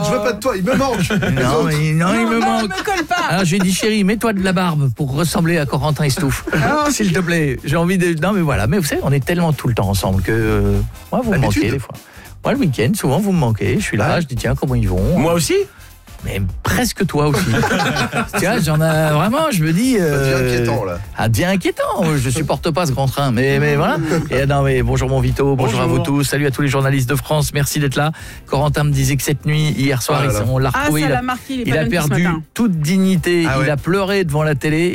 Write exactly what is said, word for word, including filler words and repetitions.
je veux pas de toi, il me manque. Non, mais, non, Non, il me non, manque. me colle pas. Alors j'ai dit chérie, mets-toi de la barbe pour ressembler à Corentin Estouffe. S'il te plaît, j'ai envie de... Non mais voilà, mais vous savez, on est tellement tout le temps ensemble que... Euh, moi, vous me Habitude. manquez des fois. Moi, le week-end, souvent, vous me manquez. Je suis là, Ouais. je dis tiens, comment ils vont? Moi aussi. Mais presque toi aussi. Tiens, j'en ai vraiment, je me dis... Ça Euh, devient inquiétant, là. Ah, bien inquiétant. Je supporte pas ce grand train, mais, mais voilà. Et non, mais bonjour mon Vito, bonjour, Bonjour. à vous tous. Salut à tous les journalistes de France, merci d'être là. Corentin me disait que cette nuit, hier soir, Oh là là. il- on l'a Ah, retrouvé. ça il a- l'a marqué, il est Il pas a venu ce perdu matin. toute dignité, Ah il ouais. a pleuré devant la télé.